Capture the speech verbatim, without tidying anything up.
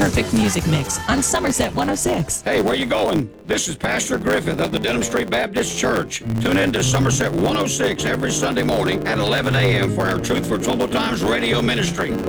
perfect music mix on Somerset one oh six. Hey, where you going? This is Pastor Griffith of the Denham Street Baptist Church. Tune in to Somerset one oh six every Sunday morning at eleven a.m. for our Truth for Troubled Times radio ministry.